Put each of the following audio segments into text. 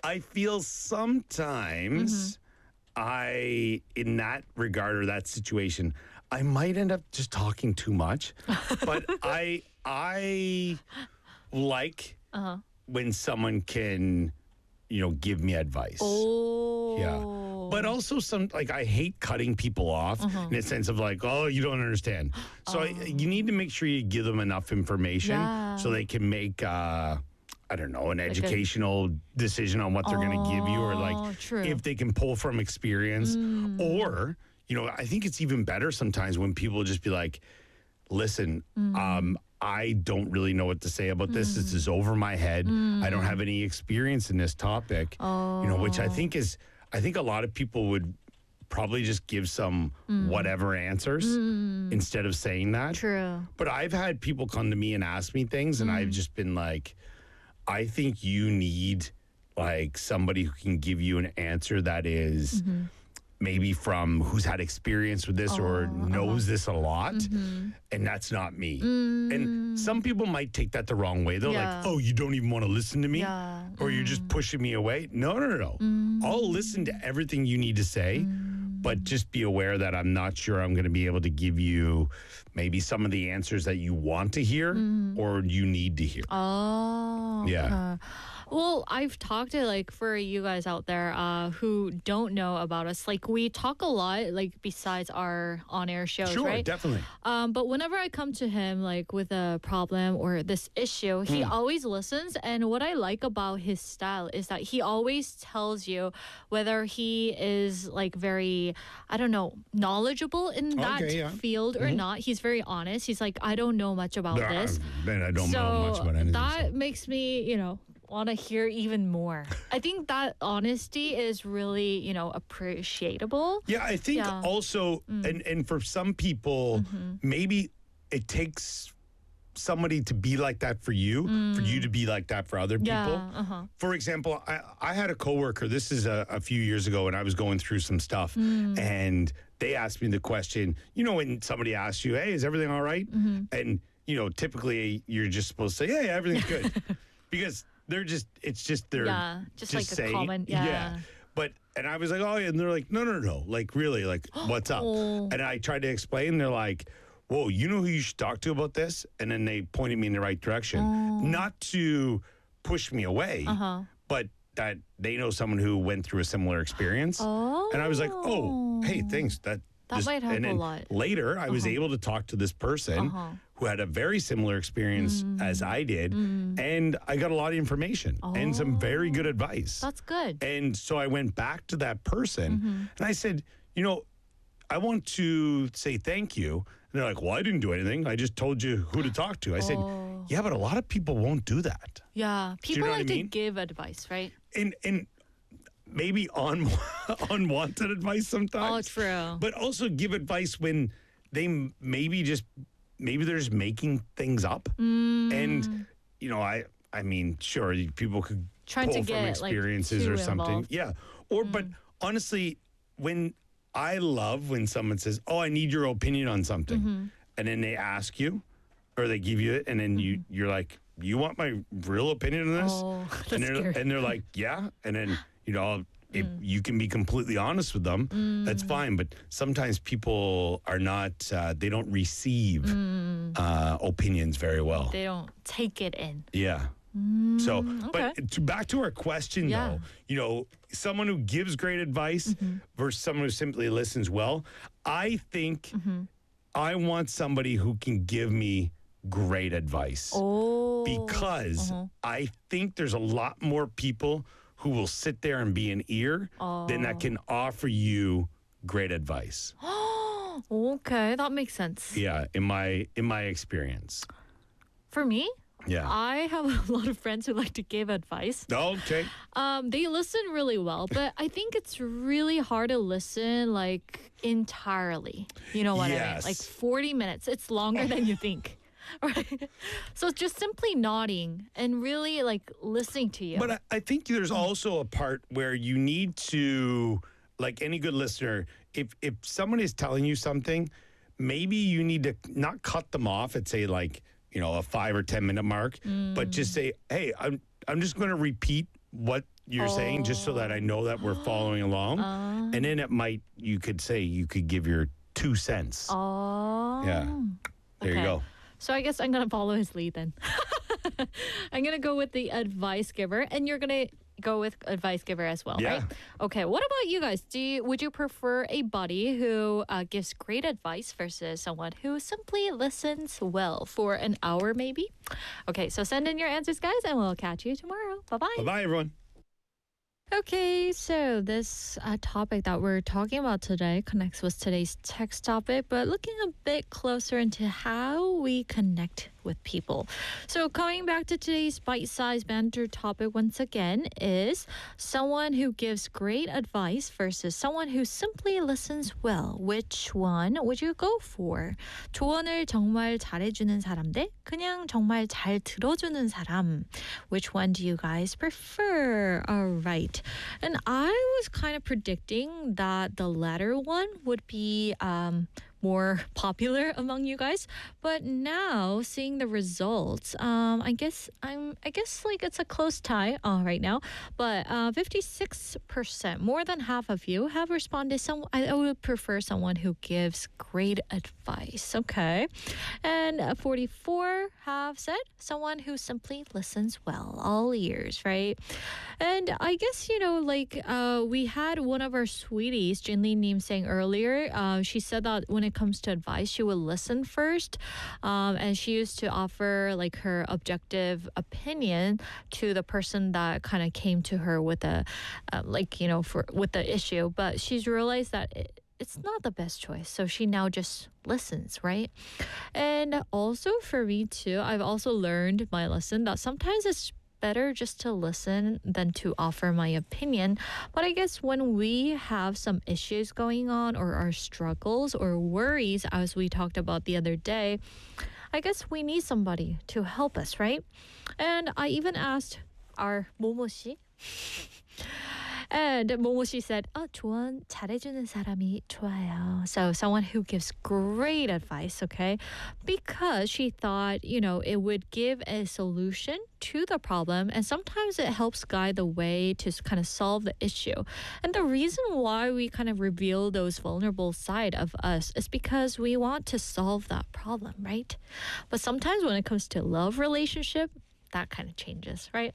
I feel sometimes in that regard or that situation, I might end up just talking too much. But I like when someone can, give me advice. Oh. Yeah. But also I hate cutting people off in a sense of like, oh, you don't understand. So you need to make sure you give them enough information so they can make, I don't know, an educational decision on what they're going to give you, or true. if they can pull from experience. Or, I think it's even better sometimes when people just be like, listen, I don't really know what to say about this. This is over my head. I don't have any experience in this topic, which I think a lot of people would probably just give some whatever answers instead of saying that. True. But I've had people come to me and ask me things, and I've just been like, I think you need like somebody who can give you an answer that is maybe from who's had experience with this or knows this a lot, and that's not me. And some people might take that the wrong way. They're like, oh, you don't even want to listen to me? Or you're just pushing me away? No. I'll listen to everything you need to say, but just be aware that I'm not sure I'm going to be able to give you maybe some of the answers that you want to hear or you need to hear. Oh. Yeah. Well, I've talked to for you guys out there who don't know about us, we talk a lot, besides our on-air shows, sure, right? Definitely. But whenever I come to him with a problem or this issue, he always listens. And what I like about his style is that he always tells you whether he is very, I don't know, knowledgeable in that field or not. He's very honest. He's like, I don't know much about this. Then I don't know much about anything. That makes me, want to hear even more. I think that honesty is really, appreciable. Yeah, I think also, and for some people, maybe it takes somebody to be like that for you to be like that for other people. Yeah, For example, I had a coworker, this is a few years ago, and I was going through some stuff, and they asked me the question, when somebody asks you, hey, is everything all right? And, typically you're just supposed to say, yeah, everything's good. Because they're just a common, and I was like, oh, yeah. And they're like, no. Really, what's up? And I tried to explain. They're like, whoa, you know who you should talk to about this? And then they pointed me in the right direction. Not to push me away, but that they know someone who went through a similar experience. And I was like, oh, hey, thanks. That might help a lot. Later, I was able to talk to this person who had a very similar experience as I did, and I got a lot of information and some very good advice. That's good. And so I went back to that person, and I said, I want to say thank you. And they're like, well, I didn't do anything. I just told you who to talk to. I said, yeah, but a lot of people won't do that. Yeah, people like to give advice, right? And maybe unwanted advice sometimes. Oh, true. But also give advice when they maybe they're just making things up. And, I mean, sure, people could trying pull to from get experiences or something. Involved. Yeah. Or, but honestly, I love when someone says, oh, I need your opinion on something. And then they ask you or they give you it. And then you're like, you want my real opinion on this? Oh, that's and they're like, yeah. And then, if you can be completely honest with them, that's fine. But sometimes people are not, they don't receive opinions very well. They don't take it in. Yeah. So, but back to our question though, someone who gives great advice versus someone who simply listens well. I think I want somebody who can give me great advice. Because I think there's a lot more people who will sit there and be an ear than that can offer you great advice. Okay, that makes sense. Yeah, in my experience. For me? Yeah. I have a lot of friends who like to give advice. Okay. They listen really well, but I think it's really hard to listen entirely. You know what I mean? 40 minutes. It's longer than you think. Right. So just simply nodding and really listening to you. But I think there's also a part where you need to, like any good listener, if someone is telling you something, maybe you need to not cut them off at say a 5 or 10 minute mark, but just say, hey, I'm just going to repeat what you're saying, just so that I know that we're following along. And then you could say you could give your 2 cents. Yeah. There you Okay. go. So I guess I'm going to follow his lead then. I'm going to go with the advice giver, and you're going to go with advice giver as well, Yeah. right? Okay, what about you guys? Would you prefer a buddy who gives great advice versus someone who simply listens well for an hour maybe? Okay, so send in your answers, guys, and we'll catch you tomorrow. Bye-bye. Bye-bye, everyone. Okay, so this topic that we're talking about today connects with today's text topic, but looking a bit closer into how we connect with people. So coming back to today's bite-sized banter topic once again is someone who gives great advice versus someone who simply listens well. Which one would you go for? 조언을 정말 잘해주는 사람 대 그냥 정말 잘 들어주는 사람. Which one do you guys prefer? All right. And I was kind of predicting that the latter one would be more popular among you guys, but now seeing the results, I guess like it's a close tie right now, but 56%, more than half of you have responded I would prefer someone who gives great advice. Okay. And 44 have said someone who simply listens well, all ears, right? And I guess, we had one of our sweeties, Jinli Nim, saying earlier, she said that when it comes to advice, she would listen first. And she used to offer like her objective opinion to the person that kind of came to her with with the issue. But she's realized that it's not the best choice. So she now just listens, right? And also for me too, I've also learned my lesson that sometimes it's better just to listen than to offer my opinion. But I guess when we have some issues going on or our struggles or worries, as we talked about the other day, I guess we need somebody to help us, right? And I even asked our Momo-shi. And Momo-shi said, 조언 잘해주는 사람이 좋아요. So someone who gives great advice, okay? Because she thought, it would give a solution to the problem, and sometimes it helps guide the way to kind of solve the issue. And the reason why we kind of reveal those vulnerable side of us is because we want to solve that problem, right? But sometimes when it comes to love relationship, that kind of changes, right?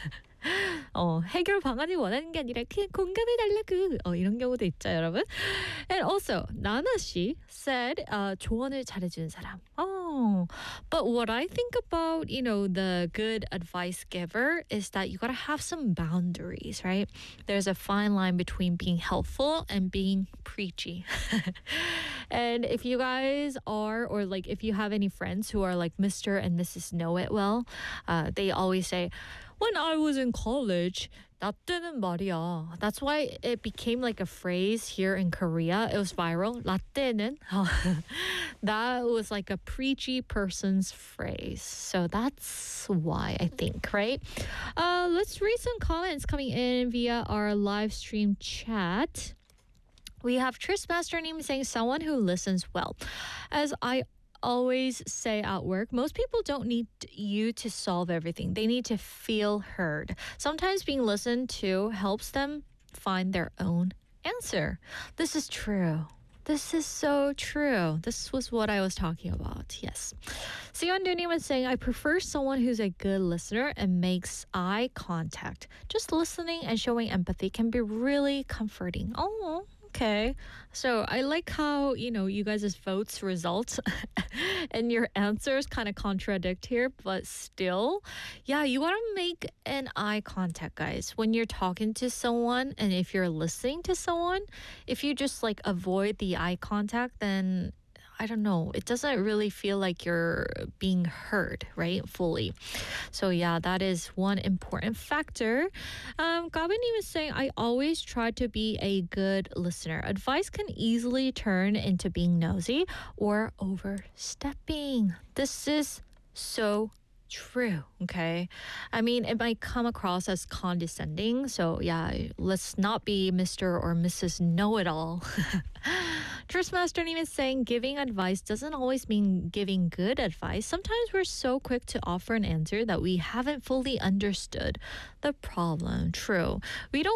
해결 방안을 원하는 게 아니라 그냥 공감해달라고 이런 경우도 있죠, 여러분. And also, Nana 씨 said 조언을 잘해주는 사람. But what I think about, the good advice giver is that you gotta have some boundaries, right? There's a fine line between being helpful and being preachy. And if you guys are, or like if you have any friends who are like Mr. and Mrs. Know-It-Well, they always say, when I was in college, 나 때는 말이야. That's why it became like a phrase here in Korea. It was viral. 나 때는. That was like a preachy person's phrase. So that's why I think, right? Let's read some comments coming in via our live stream chat. We have Tris Master Name saying someone who listens well. As I always say at work, most people don't need you to solve everything. They need to feel heard. Sometimes being listened to helps them find their own answer. This is true. This is so true. This was what I was talking about. Yes. Sion Dooney was saying, I prefer someone who's a good listener and makes eye contact. Just listening and showing empathy can be really comforting. Oh, okay. So I like how, you guys' votes results and your answers kind of contradict here, but still, yeah, you want to make an eye contact, guys. When you're talking to someone and if you're listening to someone, if you just like avoid the eye contact, then I don't know, it doesn't really feel like you're being heard, right? Fully. So yeah, that is one important factor. Gavin was saying, I always try to be a good listener. Advice can easily turn into being nosy or overstepping. This is so true, okay? I mean, it might come across as condescending. So yeah, let's not be Mr. or Mrs. Know-It-All. Trustmaster님 is saying giving advice doesn't always mean giving good advice. Sometimes we're so quick to offer an answer that we haven't fully understood the problem. True. We don't